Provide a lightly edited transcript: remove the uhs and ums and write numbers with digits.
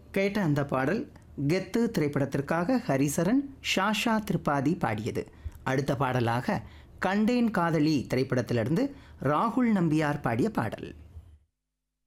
கேட்ட அந்த பாடல் கெத்து திரைப்படத்திற்காக ஹரிசரன் ஷாஷா திரிபாதி பாடியது. அடுத்த பாடலாக கண்டேன் காதலி திரைப்படத்திலிருந்து ராகுல் நம்பியார் பாடிய பாடல்.